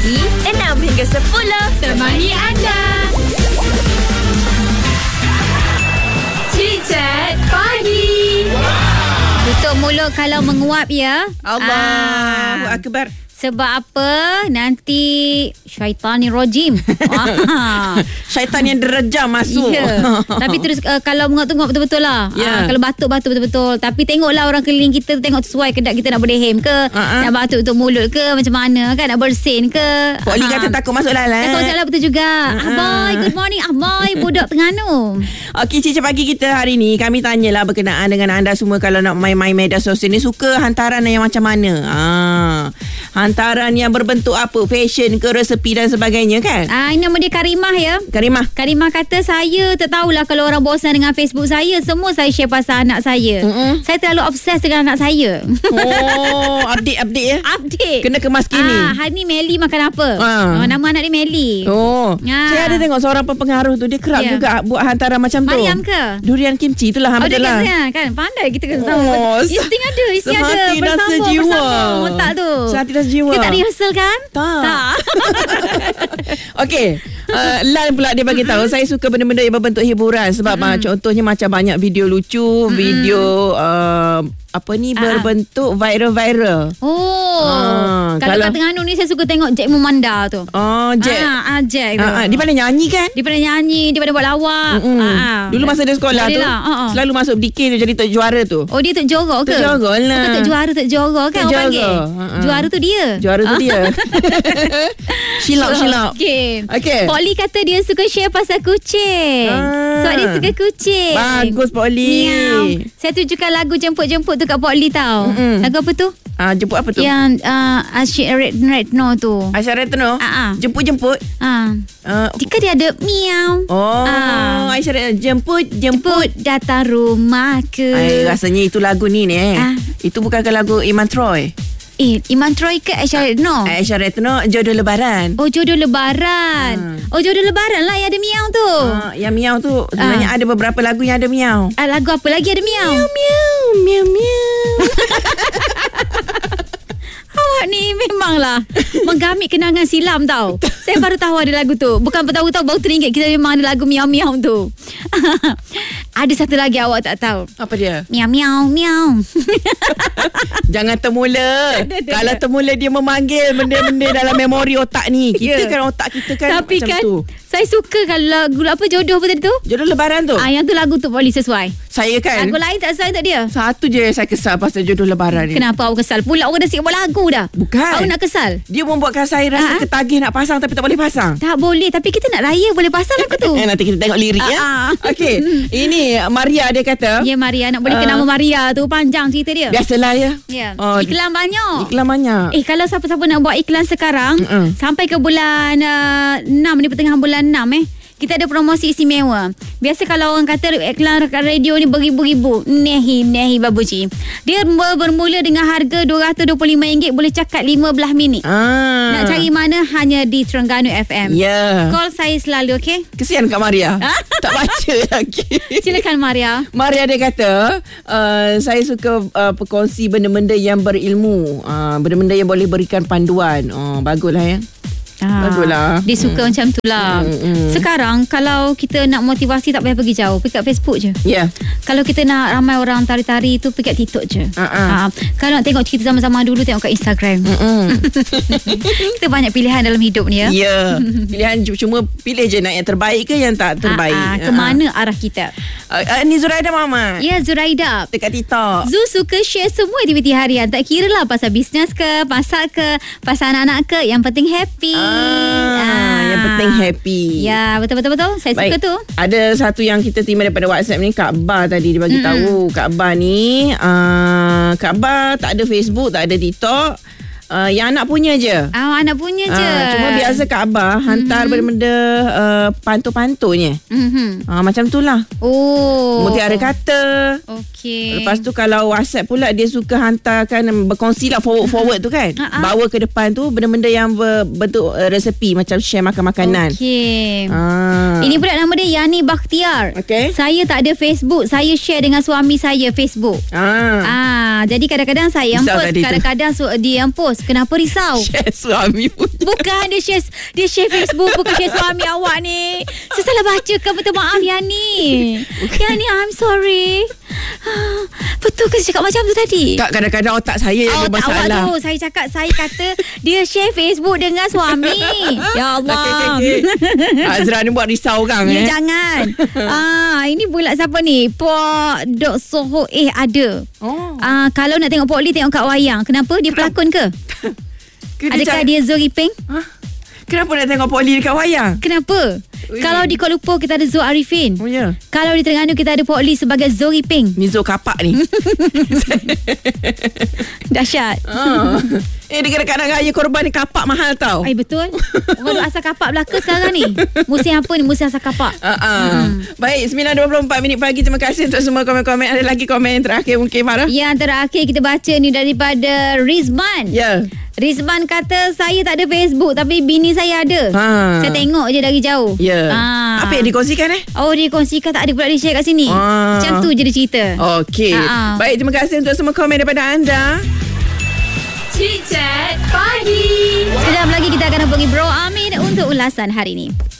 pagi 6 hingga 10 temani anda. Cicet Pagi. Tutup mulut kalau menguap ya. Allahu Akbar. Sebab apa? Nanti syaitan ni rojim. Syaitan yang derajam masuk. Ya. Tapi terus kalau menguap tu menguap betul-betul lah. Ya. Kalau batuk-batuk betul-betul. Tapi tengoklah orang keliling kita, tengok sesuai ke tak kita nak berdehem ke, nak batuk untuk mulut ke, macam mana kan, nak bersin ke. Pok Li kata takut masuk lalat. Takut masuk lalat betul juga. Aboy, good morning Aboy, budak Terengganu. Okey, Cicit Pagi kita hari ni kami tanyalah berkenaan dengan anda semua kalau nak main-main media sosial ni suka hantaran yang macam mana? Hantaran yang berbentuk apa? Fashion ke, resepi dan sebagainya kan? Ini nama dia Karimah ya. Karimah kata saya tak tahulah kalau orang bosan dengan Facebook saya, semua saya share pasal anak saya. Saya terlalu obses dengan anak saya. Oh, update ya? Update. Kena kemas kini. Hari ni Melly makan apa? Nama anak dia Melly. Oh, saya ada tengok seorang pengaruh tu, dia kerap juga buat hantaran macam tu. Mariam ke? Durian kimchi itulah. Dia kan pandai kita kena tahu. Insting ada, isi ada. Bersambung otak tu. Sehati dan sejiwa. Kita tak rehearsal kan? Tak. Okey. Lan pula dia bagi tahu saya suka benda-benda yang berbentuk hiburan sebab contohnya macam banyak video lucu, video berbentuk viral. Kalau kat Terengganu ni saya suka tengok Jack Memanda tu. Jack. Jack tu. Dia pandai nyanyi kan? Dia pandai nyanyi, dia pandai buat lawak. Dulu masa dia sekolah tu selalu masuk DK tu jadi tok juara tu. Oh, dia tok jorok ke? Tok jorok lah. Tok juara, tok jorok kan orang panggil. Juara tu dia. Juara tu dia. Silap. Okey. Pok Li kata dia suka share pasal kucing. Sebab dia suka kucing. Bagus Pok Li. Miau. Saya tunjukkan lagu jemput-jemput tu kat Pok Li tau. Lagu apa tu? Jemput apa tu? Yang Asyik Retno tu. Asyik Retno? Jemput-jemput? Jika dia ada miau. Aisyah Retno. Jemput datang rumahku. Rasanya itu lagu ni. Itu bukan lagu Iman Troy. Iman Troy ke Aisyah Retno? Aisyah Retno Jodoh Lebaran. Oh, Jodoh Lebaran. Oh, Jodoh Lebaran lah yang ada miau tu. Yang miau tu sebenarnya ada beberapa lagu yang ada miau. Lagu apa lagi ada miau? Miau. Awak ni memanglah menggamit kenangan silam tau. Saya baru tahu ada lagu tu. Bukan tahu baru teringat kita memang ada lagu miau-miau tu. Ada satu lagi awak tak tahu. Apa dia? Miau. Jangan termula. Kalau termula dia memanggil benda-benda dalam memori otak ni. Kita kan otak kita kan tapi macam kan, tu. Saya suka kalau lagu apa jodoh apa tadi tu? Jodoh Lebaran tu. Yang tu lagu tu boleh sesuai. Saya kan. Lagu lain tak sesuai tak dia? Satu je yang saya kesal pasal Jodoh Lebaran ni. Kenapa awak kesal? Pula orang dah siap buat lagu dah. Bukan. Awak nak kesal? Dia membuatkan saya rasa ketagih nak pasang tapi tak boleh pasang. Tak boleh. Tapi kita nak raya boleh pasang lagu tu. Nanti kita tengok lirik ya. Okey. Ini Maria dia kata. Ya, Maria. Nak bolehkan nama Maria tu. Panjang cerita dia. Biasalah ya. Iklan banyak. Kalau siapa-siapa nak buat iklan sekarang, sampai ke bulan 6 ni, pertengahan bulan 6 kita ada promosi istimewa. Biasa kalau orang kata iklan radio ni beribu-ribu. Nehi babuji. Dia bermula dengan harga RM225, boleh cakap 15 minit. Nak cari mana hanya di Terengganu FM. Call saya selalu, okey? Kesian Kak Maria. Tak baca lagi. Silakan Maria. Maria dia kata, saya suka berkongsi benda-benda yang berilmu. Benda-benda yang boleh berikan panduan. Baguslah ya. Baguslah. Dia suka macam tu lah. Sekarang kalau kita nak motivasi tak payah pergi jauh, pergi kat Facebook je. Kalau kita nak ramai orang tari-tari tu, pergi kat TikTok je. Kalau nak tengok cerita zaman-zaman dulu, tengok kat Instagram. Kita banyak pilihan dalam hidup ni ya. Pilihan cuma pilih je nak yang terbaik ke yang tak terbaik. Kemana arah kita. Ni Zuraida Mama. Ya, Zuraida dekat TikTok. Zu suka share semua aktiviti harian. Tak kira lah pasal bisnes ke, masak ke, pasal anak-anak ke, yang penting happy. Yang penting happy. Ya, betul. Saya suka tu. Ada satu yang kita terima daripada WhatsApp ni, Kak Bar tadi dia bagi tahu. Kak Bar ni Kak Bar tak ada Facebook, tak ada TikTok. Yang anak punya je. Anak punya je. Cuma biasa Kak Abah hantar benda-benda pantul-pantulnya. Macam tu lah. Mutiara kata. Okey. Lepas tu kalau WhatsApp pula dia suka hantarkan, berkongsi lah forward tu kan. Bawa ke depan tu benda-benda yang berbentuk resepi, macam share makan-makanan. Okey. Ini pula nama dia Yani Bakhtiar. Okay. Saya tak ada Facebook. Saya share dengan suami saya Facebook. Jadi kadang-kadang saya yang post, kadang-kadang dia yang post. Kenapa risau? Share suami pun. Bukan dia share Facebook, bukan share suami awak ni. Saya salah baca ke? Minta maaf Yani. Yani, I'm sorry. Betul ke saya cakap macam tu tadi? Tak, kadang-kadang otak saya yang ada masalah. Awak tu, saya kata dia share Facebook dengan suami. Ya Allah. Okay. Azra ni buat risau orang. Jangan. Ini bulat siapa ni? Pok Dok Soho ada. Kalau nak tengok Pok Lee, tengok kat wayang. Kenapa? Dia pelakon ke? Adakah dia Zul Iping? Kenapa nak tengok Pok Lee dekat wayang? Kenapa? Kalau di Kuala Lumpur kita ada Zul Arifin. Oh ya. Kalau di Terengganu kita ada Pok Lee sebagai Zul Iping. Ni Zul kapak ni. Dahsyat. Dia kadang-kadang raya korban ni kapak mahal tau. Betul. Orang asal kapak belaka sekarang ni. Musim apa ni? Musim asal kapak. Baik, 9.24 minit pagi. Terima kasih untuk semua komen-komen. Ada lagi komen yang terakhir mungkin, Farah? Yang terakhir kita baca ni daripada Rizman. Ya. Rizman kata, saya tak ada Facebook tapi bini saya ada. Saya tengok je dari jauh. Ya. Apa yang dikongsikan dia kongsikan, tak ada pula dia share kat sini. Macam tu je dia cerita. Okey. Baik, terima kasih untuk semua komen daripada anda. Chit Chat Pagi. Sekejap lagi kita akan hubungi Bro Amin untuk ulasan hari ini.